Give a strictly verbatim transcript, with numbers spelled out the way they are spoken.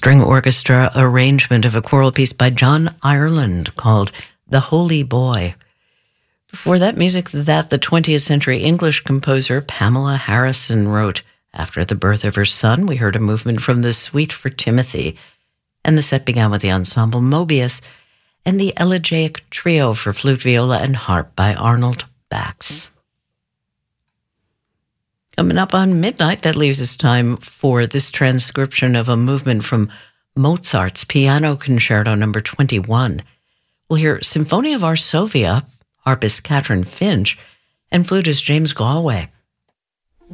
string orchestra arrangement of a choral piece by John Ireland called The Holy Boy. Before that music that the twentieth century English composer Pamela Harrison wrote after the birth of her son, we heard a movement from the Suite for Timothy, and the set began with the ensemble Mobius and the Elegiac Trio for flute, viola, and harp by Arnold Bax. Coming up on midnight, that leaves us time for this transcription of a movement from Mozart's Piano Concerto number twenty-one. We'll hear Symphonia of Varsovia, harpist Catherine Finch, and flutist James Galway.